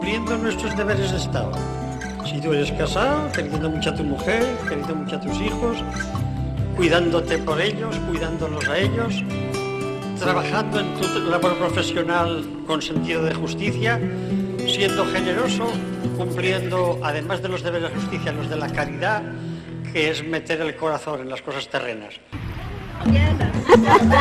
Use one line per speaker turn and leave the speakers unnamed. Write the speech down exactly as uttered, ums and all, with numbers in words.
cumpliendo nuestros deberes de Estado. Si tú eres casado, queriendo mucho a tu mujer, queriendo mucho a tus hijos, cuidándote por ellos, cuidándolos a ellos, trabajando en tu labor profesional con sentido de justicia, siendo generoso, cumpliendo, además de los deberes de justicia, los de la caridad, que es meter el corazón en las cosas terrenas.